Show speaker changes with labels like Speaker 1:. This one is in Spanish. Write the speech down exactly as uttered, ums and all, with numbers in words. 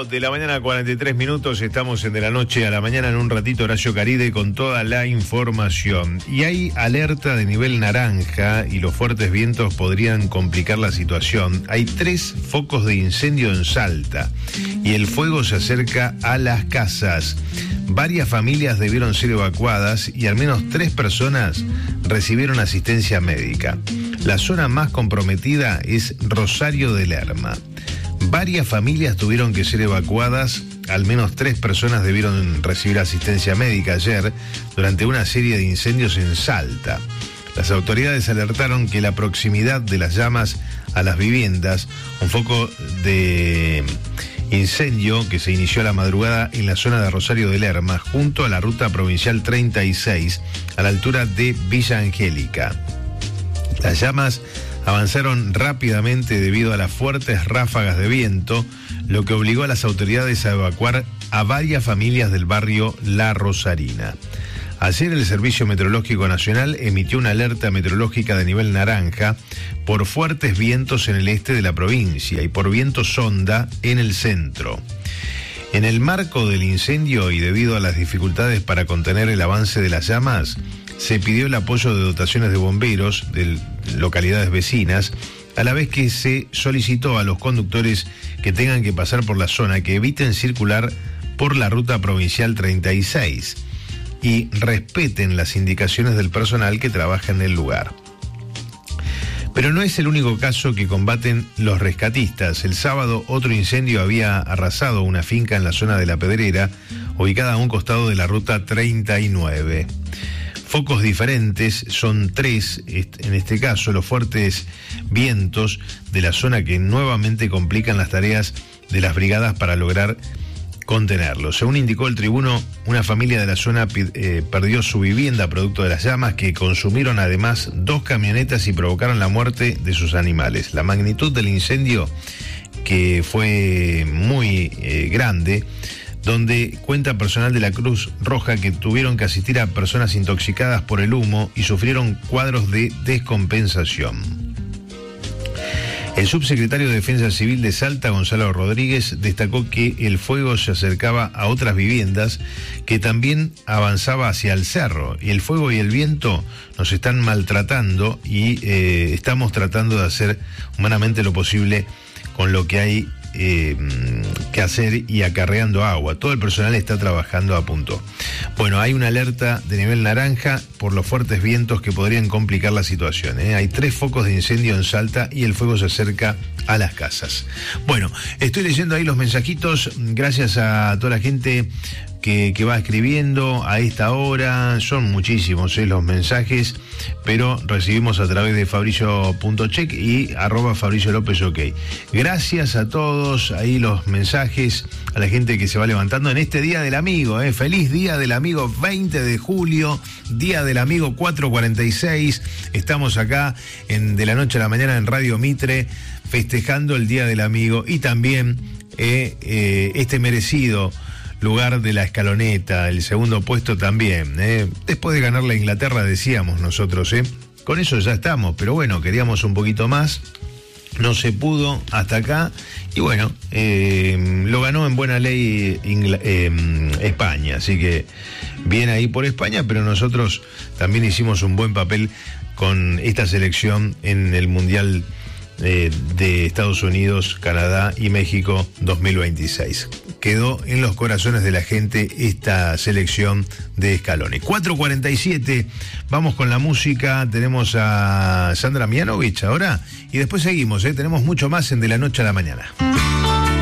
Speaker 1: de la mañana, cuarenta y tres minutos, estamos en De la Noche a la Mañana. En un ratito Horacio Caride con toda la información. Y hay alerta de nivel naranja y los fuertes vientos podrían complicar la situación. Hay tres focos de incendio en Salta y el fuego se acerca a las casas. Varias familias debieron ser evacuadas y al menos tres personas recibieron asistencia médica. La zona más comprometida es Rosario de Lerma. Varias familias tuvieron que ser evacuadas, al menos tres personas debieron recibir asistencia médica ayer durante una serie de incendios en Salta. Las autoridades alertaron que la proximidad de las llamas a las viviendas, un foco de incendio que se inició a la madrugada en la zona de Rosario de Lerma, junto a la ruta provincial treinta y seis, a la altura de Villa Angélica. Las llamas avanzaron rápidamente debido a las fuertes ráfagas de viento, lo que obligó a las autoridades a evacuar a varias familias del barrio La Rosarina. Ayer el Servicio Meteorológico Nacional emitió una alerta meteorológica de nivel naranja por fuertes vientos en el este de la provincia y por viento sonda en el centro. En el marco del incendio y debido a las dificultades para contener el avance de las llamas, se pidió el apoyo de dotaciones de bomberos de localidades vecinas, a la vez que se solicitó a los conductores que tengan que pasar por la zona que eviten circular por la ruta provincial treinta y seis y respeten las indicaciones del personal que trabaja en el lugar. Pero no es el único caso que combaten los rescatistas. El sábado otro incendio había arrasado una finca en la zona de La Pedrera, ubicada a un costado de la ruta treinta y nueve. Focos diferentes, son tres, en este caso, los fuertes vientos de la zona que nuevamente complican las tareas de las brigadas para lograr contenerlo. Según indicó el tribuno, una familia de la zona eh, perdió su vivienda producto de las llamas que consumieron además dos camionetas y provocaron la muerte de sus animales. La magnitud del incendio, que fue muy eh, grande, donde cuenta personal de la Cruz Roja que tuvieron que asistir a personas intoxicadas por el humo y sufrieron cuadros de descompensación. El subsecretario de Defensa Civil de Salta, Gonzalo Rodríguez, destacó que el fuego se acercaba a otras viviendas que también avanzaba hacia el cerro, y el fuego y el viento nos están maltratando y eh, estamos tratando de hacer humanamente lo posible con lo que hay Eh, que hacer y acarreando agua. Todo el personal está trabajando a punto. Bueno, hay una alerta de nivel naranja por los fuertes vientos que podrían complicar la situación, ¿eh? Hay tres focos de incendio en Salta y el fuego se acerca a las casas. Bueno, estoy leyendo ahí los mensajitos, gracias a toda la gente que, que va escribiendo a esta hora. Son muchísimos eh, los mensajes, pero recibimos a través de fabricio.check y arroba Fabricio López OK. Gracias a todos ahí los mensajes, a la gente que se va levantando en este Día del Amigo, eh. Feliz Día del Amigo, veinte de julio, Día del Amigo cuatro cuarenta y seis. Estamos acá en De la Noche a la Mañana en Radio Mitre, festejando el Día del Amigo y también eh, eh, este merecido lugar de la escaloneta, el segundo puesto también, ¿eh? Después de ganar la Inglaterra, decíamos nosotros, ¿eh? Con eso ya estamos, pero bueno, queríamos un poquito más, no se pudo hasta acá, y bueno, eh, lo ganó en buena ley Ingl- eh, España, así que bien ahí por España, pero nosotros también hicimos un buen papel con esta selección en el Mundial Eh, de Estados Unidos, Canadá y México dos mil veintiséis. Quedó en los corazones de la gente esta selección de Scaloni. cuatro cuarenta y siete, vamos con la música, tenemos a Sandra Mianovich ahora y después seguimos, ¿eh? Tenemos mucho más en De la Noche a la Mañana.